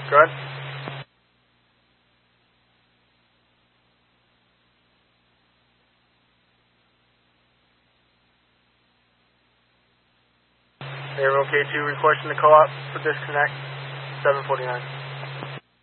Go ahead. Airville K2 requesting the co-op for disconnect, 749.